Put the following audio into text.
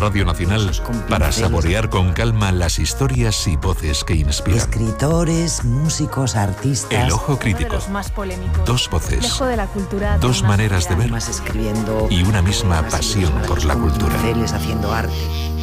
Radio Nacional para saborear con calma las historias y voces que inspiran. Escritores, músicos, artistas. El Ojo Crítico. Uno de los más polémicos. Dos voces. Dejo de la cultura. Dos maneras de ver. Escribiendo, Y una misma pasión por la cultura. haciendo arte.